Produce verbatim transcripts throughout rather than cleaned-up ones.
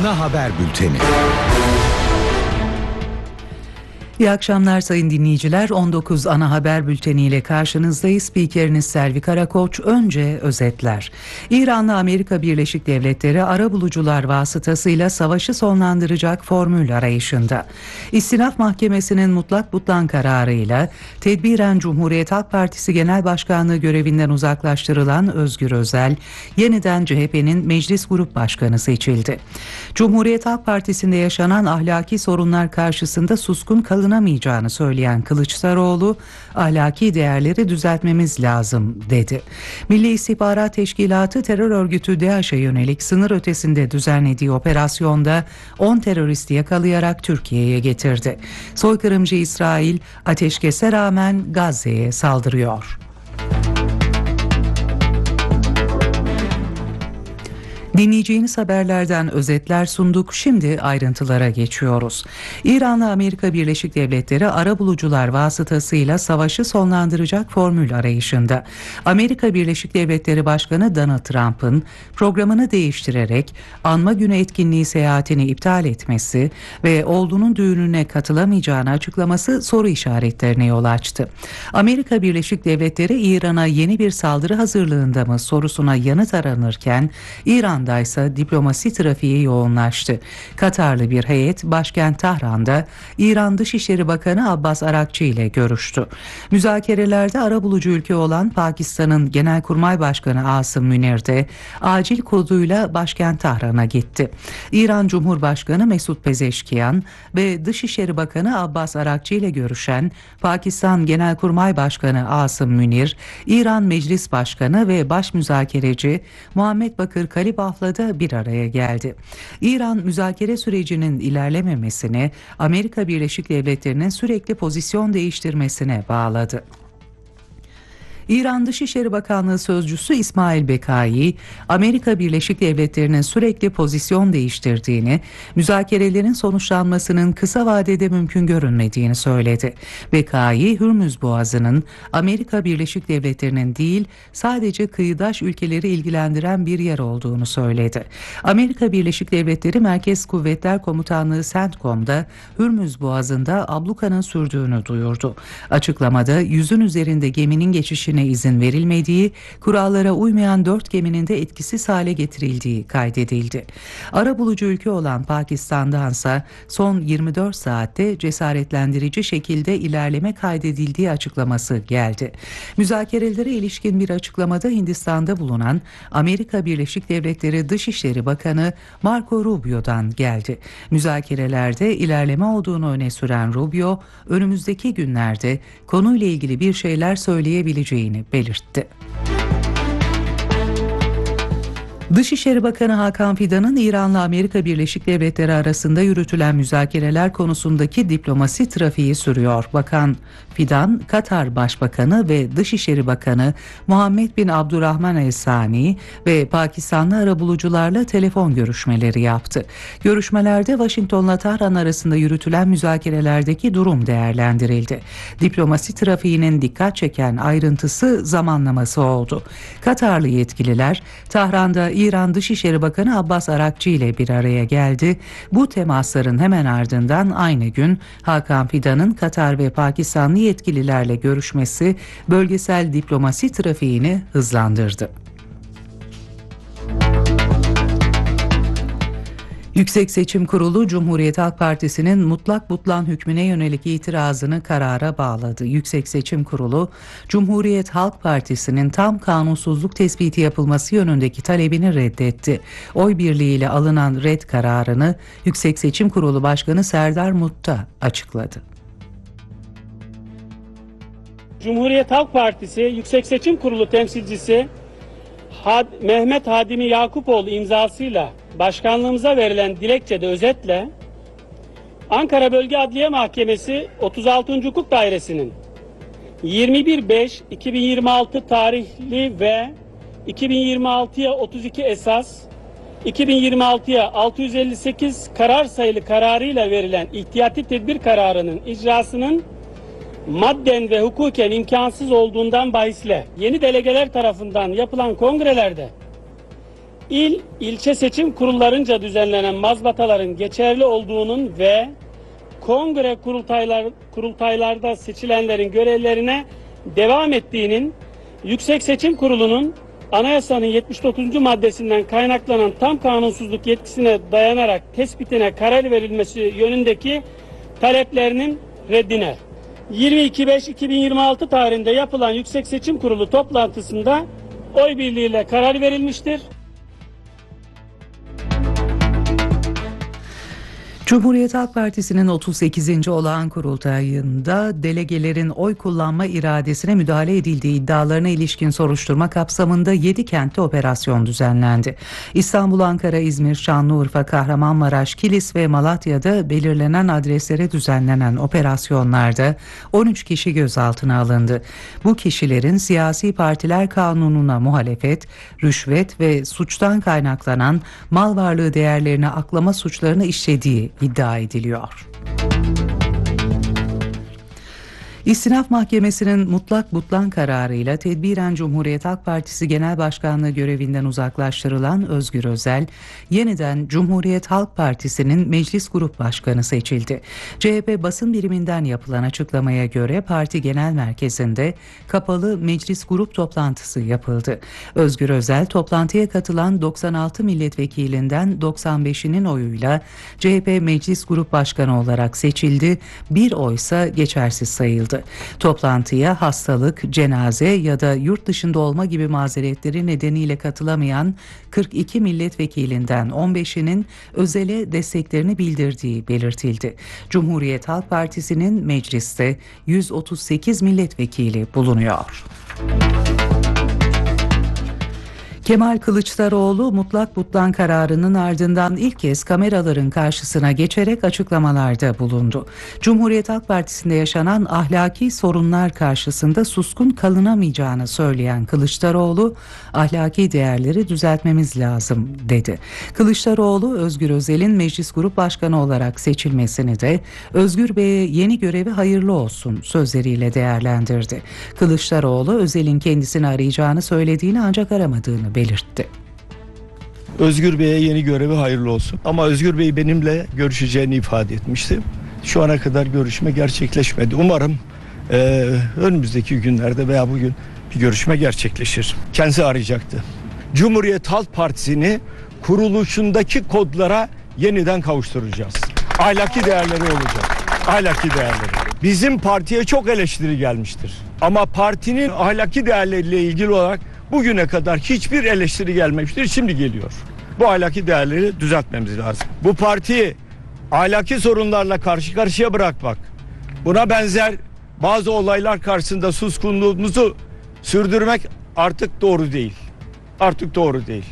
Ana haber bülteni. İyi akşamlar sayın dinleyiciler. on dokuz ana haber bülteniyle karşınızdayız. Spikeriniz Selvi Karakoç. Önce özetler. İran'la Amerika Birleşik Devletleri arabulucular vasıtasıyla savaşı sonlandıracak formül arayışında. İstinaf Mahkemesi'nin mutlak butlan kararıyla tedbiren Cumhuriyet Halk Partisi Genel Başkanlığı görevinden uzaklaştırılan Özgür Özel yeniden C H P'nin Meclis Grup Başkanı seçildi. Cumhuriyet Halk Partisi'nde yaşanan ahlaki sorunlar karşısında suskun kalın alınamayacağını söyleyen Kılıçdaroğlu, ahlaki değerleri düzeltmemiz lazım dedi. Milli İstihbarat Teşkilatı terör örgütü DAEŞ'e yönelik sınır ötesinde düzenlediği operasyonda on teröristi yakalayarak Türkiye'ye getirdi. Soykırımcı İsrail ateşkese rağmen Gazze'ye saldırıyor. Dinleyeceğiniz haberlerden özetler sunduk. Şimdi ayrıntılara geçiyoruz. İran'la Amerika Birleşik Devletleri arabulucular vasıtasıyla savaşı sonlandıracak formül arayışında. Amerika Birleşik Devletleri Başkanı Donald Trump'ın programını değiştirerek Anma Günü etkinliği seyahatini iptal etmesi ve oğlunun düğününe katılamayacağını açıklaması soru işaretlerine yol açtı. Amerika Birleşik Devletleri İran'a yeni bir saldırı hazırlığında mı sorusuna yanıt aranırken İran ise diplomasi trafiği yoğunlaştı. Katarlı bir heyet başkent Tahran'da İran Dışişleri Bakanı Abbas Arakçı ile görüştü. Müzakerelerde arabulucu ülke olan Pakistan'ın Genelkurmay Başkanı Asım Münir de acil koduyla başkent Tahran'a gitti. İran Cumhurbaşkanı Mesut Pezeşkiyan ve Dışişleri Bakanı Abbas Arakçı ile görüşen Pakistan Genelkurmay Başkanı Asım Münir, İran Meclis Başkanı ve Baş Müzakereci Muhammed Bakır Kalibaf'la da bir araya geldi. İran müzakere sürecinin ilerlememesini Amerika Birleşik Devletleri'nin sürekli pozisyon değiştirmesine bağladı. İran Dışişleri Bakanlığı Sözcüsü İsmail Bekai, Amerika Birleşik Devletleri'nin sürekli pozisyon değiştirdiğini, müzakerelerin sonuçlanmasının kısa vadede mümkün görünmediğini söyledi. Bekai, Hürmüz Boğazı'nın Amerika Birleşik Devletleri'nin değil, sadece kıyıdaş ülkeleri ilgilendiren bir yer olduğunu söyledi. Amerika Birleşik Devletleri Merkez Kuvvetler Komutanlığı CENTCOM'da Hürmüz Boğazı'nda ablukanın sürdüğünü duyurdu. Açıklamada yüzün üzerinde geminin geçişi izin verilmediği, kurallara uymayan dört geminin de etkisiz hale getirildiği kaydedildi. Arabulucu ülke olan Pakistan'dansa son yirmi dört saatte cesaretlendirici şekilde ilerleme kaydedildiği açıklaması geldi. Müzakerelere ilişkin bir açıklamada Hindistan'da bulunan Amerika Birleşik Devletleri Dışişleri Bakanı Marco Rubio'dan geldi. Müzakerelerde ilerleme olduğunu öne süren Rubio, önümüzdeki günlerde konuyla ilgili bir şeyler söyleyebileceğini belirtti. Dışişleri Bakanı Hakan Fidan'ın İran'la Amerika Birleşik Devletleri arasında yürütülen müzakereler konusundaki diplomasi trafiği sürüyor. Bakan Fidan, Katar Başbakanı ve Dışişleri Bakanı Muhammed bin Abdurrahman El Sani ve Pakistanlı arabulucularla telefon görüşmeleri yaptı. Görüşmelerde Washington'la Tahran arasında yürütülen müzakerelerdeki durum değerlendirildi. Diplomasi trafiğinin dikkat çeken ayrıntısı zamanlaması oldu. Katarlı yetkililer Tahran'da İran Dışişleri Bakanı Abbas Arakçı ile bir araya geldi. Bu temasların hemen ardından aynı gün Hakan Fidan'ın Katar ve Pakistanlı yetkililerle görüşmesi bölgesel diplomasi trafiğini hızlandırdı. Yüksek Seçim Kurulu, Cumhuriyet Halk Partisi'nin mutlak butlan hükmüne yönelik itirazını karara bağladı. Yüksek Seçim Kurulu, Cumhuriyet Halk Partisi'nin tam kanunsuzluk tespiti yapılması yönündeki talebini reddetti. Oy birliğiyle alınan red kararını Yüksek Seçim Kurulu Başkanı Serdar Mutta açıkladı. Cumhuriyet Halk Partisi Yüksek Seçim Kurulu temsilcisi Had Mehmet Hadimi Yakupoğlu imzasıyla başkanlığımıza verilen dilekçede özetle Ankara Bölge Adliye Mahkemesi otuz altıncı Hukuk Dairesi'nin yirmi bir beş iki bin yirmi altı tarihli ve iki bin yirmi altıya otuz iki esas, iki bin yirmi altıya altı yüz elli sekiz karar sayılı kararıyla verilen ihtiyati tedbir kararının icrasının madden ve hukuken imkansız olduğundan bahisle yeni delegeler tarafından yapılan kongrelerde il, ilçe seçim kurullarınca düzenlenen mazbataların geçerli olduğunun ve kongre kurultaylar, kurultaylarda seçilenlerin görevlerine devam ettiğinin, Yüksek Seçim Kurulu'nun Anayasanın yetmiş dokuzuncu maddesinden kaynaklanan tam kanunsuzluk yetkisine dayanarak tespitine karar verilmesi yönündeki taleplerinin reddine. yirmi iki beş iki bin yirmi altı tarihinde yapılan Yüksek Seçim Kurulu toplantısında oy birliğiyle karar verilmiştir. Cumhuriyet Halk Partisi'nin otuz sekizinci olağan kurultayında delegelerin oy kullanma iradesine müdahale edildiği iddialarına ilişkin soruşturma kapsamında yedi kentte operasyon düzenlendi. İstanbul, Ankara, İzmir, Şanlıurfa, Kahramanmaraş, Kilis ve Malatya'da belirlenen adreslere düzenlenen operasyonlarda on üç kişi gözaltına alındı. Bu kişilerin siyasi partiler kanununa muhalefet, rüşvet ve suçtan kaynaklanan mal varlığı değerlerini aklama suçlarını işlediği iddia ediliyor. İstinaf Mahkemesi'nin mutlak butlan kararıyla tedbiren Cumhuriyet Halk Partisi Genel Başkanlığı görevinden uzaklaştırılan Özgür Özel, yeniden Cumhuriyet Halk Partisi'nin Meclis Grup Başkanı seçildi. C H P basın biriminden yapılan açıklamaya göre parti genel merkezinde kapalı meclis grup toplantısı yapıldı. Özgür Özel, toplantıya katılan doksan altı milletvekilinden doksan beşinin oyuyla C H P Meclis Grup Başkanı olarak seçildi, bir oysa geçersiz sayıldı. Toplantıya hastalık, cenaze ya da yurt dışında olma gibi mazeretleri nedeniyle katılamayan kırk iki milletvekilinden on beşinin Özel'e desteklerini bildirdiği belirtildi. Cumhuriyet Halk Partisi'nin mecliste yüz otuz sekiz milletvekili bulunuyor. Kemal Kılıçdaroğlu mutlak butlan kararının ardından ilk kez kameraların karşısına geçerek açıklamalarda bulundu. Cumhuriyet Halk Partisi'nde yaşanan ahlaki sorunlar karşısında suskun kalınamayacağını söyleyen Kılıçdaroğlu, ahlaki değerleri düzeltmemiz lazım dedi. Kılıçdaroğlu, Özgür Özel'in Meclis Grup Başkanı olarak seçilmesini de Özgür Bey'e yeni görevi hayırlı olsun sözleriyle değerlendirdi. Kılıçdaroğlu, Özel'in kendisini arayacağını söylediğini ancak aramadığını belirtti. Özgür Bey'e yeni görevi hayırlı olsun. Ama Özgür Bey benimle görüşeceğini ifade etmişti. Şu ana kadar görüşme gerçekleşmedi. Umarım e, önümüzdeki günlerde veya bugün bir görüşme gerçekleşir. Kendisi arayacaktı. Cumhuriyet Halk Partisi'ni kuruluşundaki kodlara yeniden kavuşturacağız. Ahlaki değerleri olacak. Ahlaki değerleri. Bizim partiye çok eleştiri gelmiştir. Ama partinin ahlaki değerleriyle ilgili olarak bugüne kadar hiçbir eleştiri gelmemiştir. Şimdi geliyor. Bu ahlaki değerleri düzeltmemiz lazım. Bu partiyi ahlaki sorunlarla karşı karşıya bırakmak, buna benzer bazı olaylar karşısında suskunluğumuzu sürdürmek artık doğru değil. Artık doğru değil.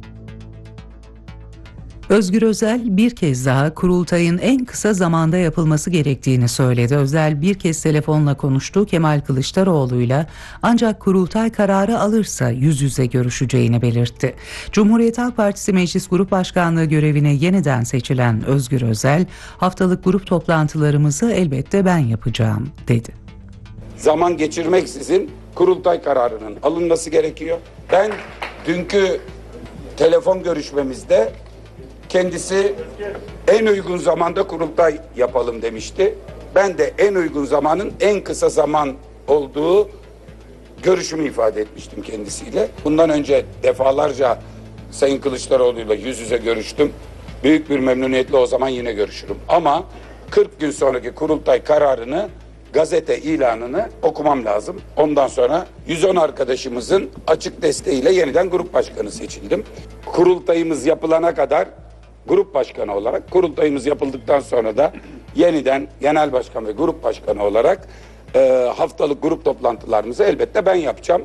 Özgür Özel bir kez daha kurultayın en kısa zamanda yapılması gerektiğini söyledi. Özel bir kez telefonla konuştu Kemal Kılıçdaroğlu'yla, ancak kurultay kararı alırsa yüz yüze görüşeceğini belirtti. Cumhuriyet Halk Partisi Meclis Grup Başkanlığı görevine yeniden seçilen Özgür Özel, haftalık grup toplantılarımızı elbette ben yapacağım dedi. Zaman geçirmeksizin kurultay kararının alınması gerekiyor. Ben dünkü telefon görüşmemizde kendisi en uygun zamanda kurultay yapalım demişti. Ben de en uygun zamanın en kısa zaman olduğu görüşümü ifade etmiştim kendisiyle. Bundan önce defalarca Sayın Kılıçdaroğlu'yla yüz yüze görüştüm. Büyük bir memnuniyetle o zaman yine görüşürüm. Ama kırk gün sonraki kurultay kararını, gazete ilanını okumam lazım. Ondan sonra yüz on arkadaşımızın açık desteğiyle yeniden grup başkanı seçildim. Kurultayımız yapılana kadar grup başkanı olarak, kurultayımız yapıldıktan sonra da yeniden genel başkan ve grup başkanı olarak e, haftalık grup toplantılarımızı elbette ben yapacağım.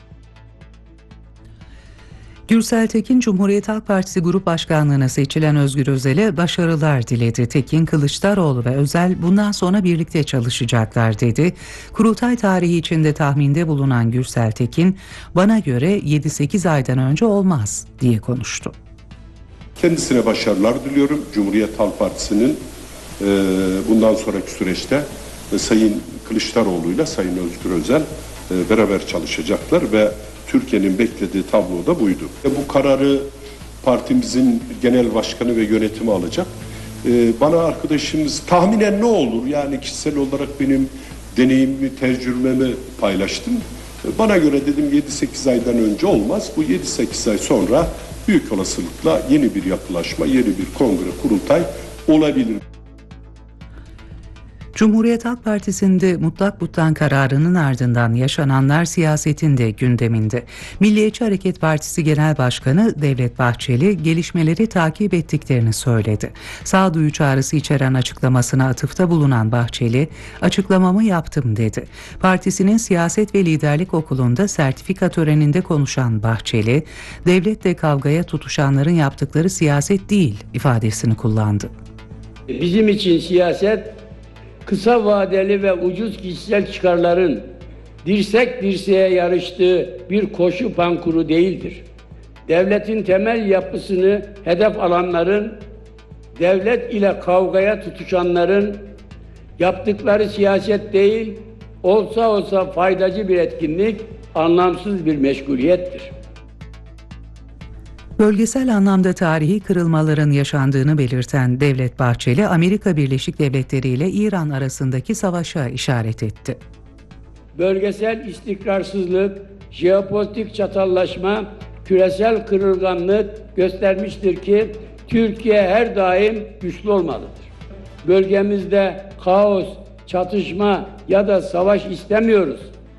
Gürsel Tekin, Cumhuriyet Halk Partisi Grup Başkanlığı'na seçilen Özgür Özel'e başarılar diledi. Tekin, Kılıçdaroğlu ve Özel bundan sonra birlikte çalışacaklar dedi. Kurultay tarihi içinde tahminde bulunan Gürsel Tekin, bana göre yedi sekiz aydan önce olmaz diye konuştu. Kendisine başarılar diliyorum. Cumhuriyet Halk Partisi'nin e, bundan sonraki süreçte e, Sayın Kılıçdaroğlu ile Sayın Özgür Özel e, beraber çalışacaklar ve Türkiye'nin beklediği tablo da buydu. E, bu kararı partimizin genel başkanı ve yönetimi alacak. Ee, bana arkadaşımız tahminen ne olur? Yani kişisel olarak benim deneyimimi, tecrübemi paylaştım. Bana göre dedim yedi sekiz aydan önce olmaz. Bu yedi sekiz ay sonra büyük olasılıkla yeni bir yapılaşma, yeni bir kongre, kurultay olabilir. Cumhuriyet Halk Partisi'nde mutlak butlan kararının ardından yaşananlar siyasetin de gündeminde. Milliyetçi Hareket Partisi Genel Başkanı Devlet Bahçeli gelişmeleri takip ettiklerini söyledi. Sağduyu çağrısı içeren açıklamasına atıfta bulunan Bahçeli, "Açıklamamı yaptım." dedi. Partisinin Siyaset ve Liderlik Okulu'nda sertifika töreninde konuşan Bahçeli, "Devletle kavgaya tutuşanların yaptıkları siyaset değil." ifadesini kullandı. Bizim için siyaset, kısa vadeli ve ucuz kişisel çıkarların dirsek dirseğe yarıştığı bir koşu pankuru değildir. Devletin temel yapısını hedef alanların, devlet ile kavgaya tutuşanların yaptıkları siyaset değil, olsa olsa faydacı bir etkinlik, anlamsız bir meşguliyettir. Bölgesel anlamda tarihi kırılmaların yaşandığını belirten Devlet Bahçeli, Amerika Birleşik Devletleri ile İran arasındaki savaşa işaret etti. Bölgesel istikrarsızlık, jeopolitik çatallaşma, küresel kırılganlık göstermiştir ki Türkiye her daim güçlü olmalıdır. Bölgemizde kaos, çatışma ya da savaş istemiyoruz.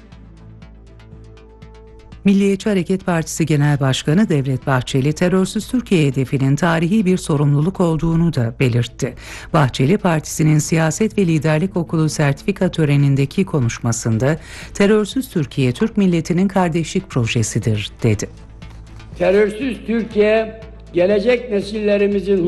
Milliyetçi Hareket Partisi Genel Başkanı Devlet Bahçeli, terörsüz Türkiye hedefinin tarihi bir sorumluluk olduğunu da belirtti. Bahçeli, partisinin Siyaset ve Liderlik Okulu sertifika törenindeki konuşmasında, "Terörsüz Türkiye, Türk milletinin kardeşlik projesidir." dedi. Terörsüz Türkiye, gelecek nesillerimizin